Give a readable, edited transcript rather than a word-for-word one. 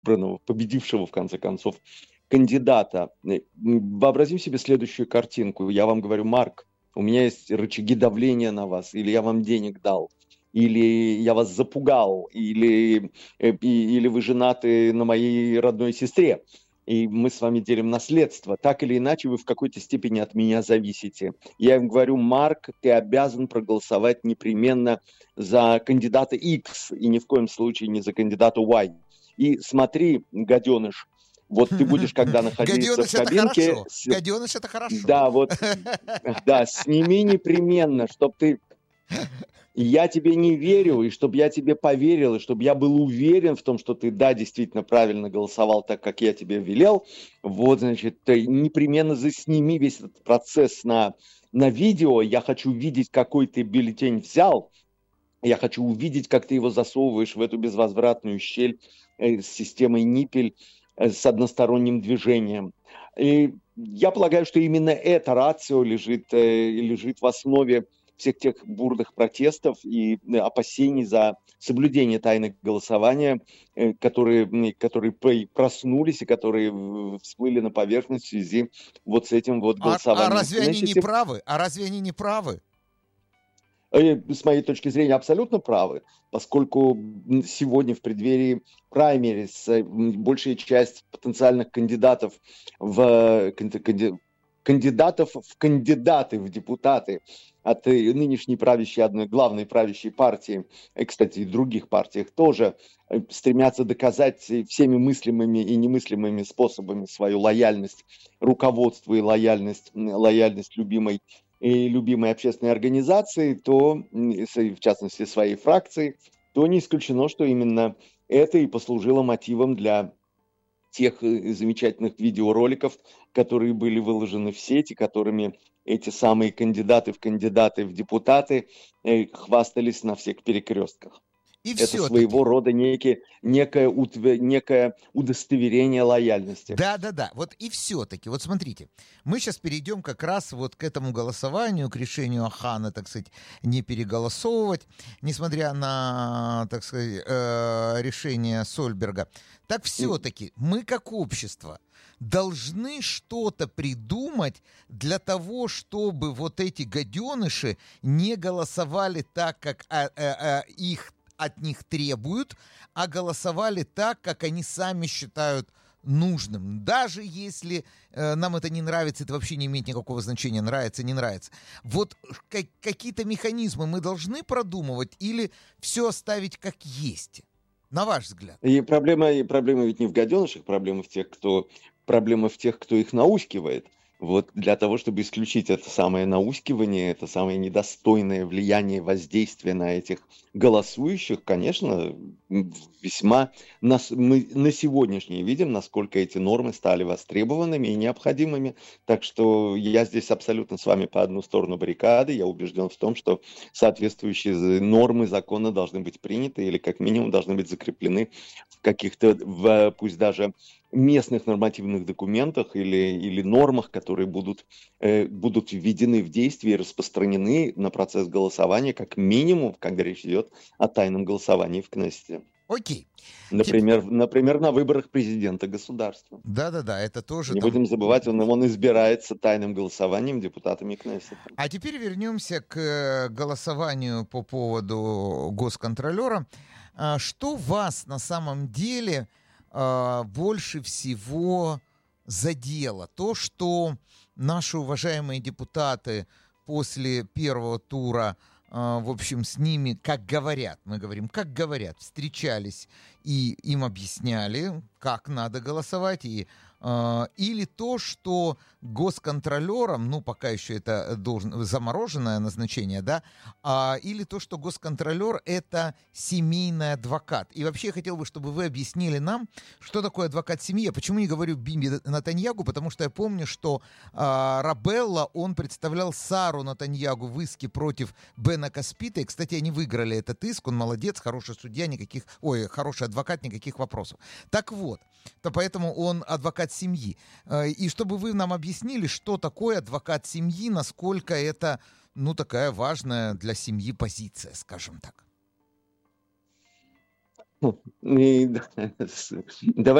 выбранного, победившего, в конце концов, кандидата. Вообразим себе следующую картинку. Я вам говорю: Марк, у меня есть рычаги давления на вас, или я вам денег дал, или я вас запугал, или вы женаты на моей родной сестре, и мы с вами делим наследство. Так или иначе, вы в какой-то степени от меня зависите. Я им говорю: Марк, ты обязан проголосовать непременно за кандидата X, и ни в коем случае не за кандидата Y. И смотри, гаденыш, вот ты будешь, когда находиться в Гаденыш — это кабинке... хорошо. Гаденыш — это хорошо. Да, вот, да, сними непременно, чтобы ты... Я тебе не верю, и чтобы я тебе поверил, и чтобы я был уверен в том, что ты, да, действительно правильно голосовал так, как я тебе велел. Вот, значит, ты непременно засними весь этот процесс на видео. Я хочу видеть, какой ты бюллетень взял. Я хочу увидеть, как ты его засовываешь в эту безвозвратную щель с системой ниппель, с односторонним движением. И я полагаю, что именно это рацио лежит в основе всех тех бурных протестов и опасений за соблюдение тайны голосования, которые проснулись и которые всплыли на поверхность в связи вот с этим вот голосованием. А разве они не правы? С моей точки зрения, абсолютно правы, поскольку сегодня в преддверии праймерис большая часть потенциальных кандидатов в кандидаты в депутаты от нынешней правящей, одной главной правящей партии, и, кстати, и других партиях тоже стремятся доказать всеми мыслимыми и немыслимыми способами свою лояльность руководству и лояльность любимой общественной организации, то, в частности, своей фракции, то не исключено, что именно это и послужило мотивом для тех замечательных видеороликов, которые были выложены в сети, которыми эти самые кандидаты в депутаты хвастались на всех перекрестках. И это своего рода некое удостоверение лояльности. Да. Вот и все-таки, вот смотрите, мы сейчас перейдем как раз вот к этому голосованию, к решению Ахана, так сказать, не переголосовывать, несмотря на, так сказать, решение Сольберга. Так все-таки мы как общество должны что-то придумать для того, чтобы вот эти гаденыши не голосовали так, как от них требуют, а голосовали так, как они сами считают нужным. Даже если нам это не нравится, это вообще не имеет никакого значения, нравится, не нравится. Вот какие-то механизмы мы должны продумывать или все оставить как есть, на ваш взгляд? И проблема ведь не в гаденышах, проблема в тех, кто их наускивает. Вот для того, чтобы исключить это самое наускивание, это самое недостойное влияние, воздействие на этих голосующих, конечно, мы на сегодняшний видим, насколько эти нормы стали востребованными и необходимыми. Так что я здесь абсолютно с вами по одну сторону баррикады. Я убежден в том, что соответствующие нормы закона должны быть приняты или как минимум должны быть закреплены в каких-то, пусть даже местных нормативных документах или нормах, которые будут введены в действие и распространены на процесс голосования, как минимум, когда речь идет о тайном голосовании в Кнессете. Окей. Например, на выборах президента государства. Да, это тоже... Не будем забывать, он избирается тайным голосованием депутатами Кнессета. А теперь вернемся к голосованию по поводу госконтролера. Что вас на самом деле больше всего задело? То, что наши уважаемые депутаты после первого тура, в общем, с ними, как говорят, встречались и им объясняли, как надо голосовать, или то, что госконтролером, пока еще это замороженное назначение, да, или то, что госконтролер — это семейный адвокат. И вообще я хотел бы, чтобы вы объяснили нам, что такое адвокат семьи. Я почему не говорю Биби Нетаньягу, потому что я помню, что Рабелла, он представлял Сару Нетаньягу в иске против Бена Каспита, и, кстати, они выиграли этот иск, он молодец, хороший судья, хороший адвокат, никаких вопросов. Так вот, то поэтому он адвокат семьи. И чтобы вы нам объяснили, что такое адвокат семьи, насколько это, такая важная для семьи позиция, скажем так. И, давай